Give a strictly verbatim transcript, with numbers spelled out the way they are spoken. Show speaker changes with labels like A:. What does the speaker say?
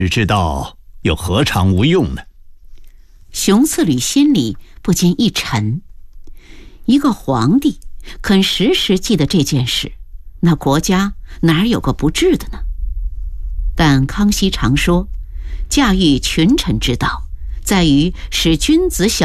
A: 知道又何尝无用呢？
B: 熊次履心里不禁一沉，一个皇帝肯时时记得这件事，那国家哪有个不治的呢？但康熙常说，驾驭群臣之道，在于使君子晓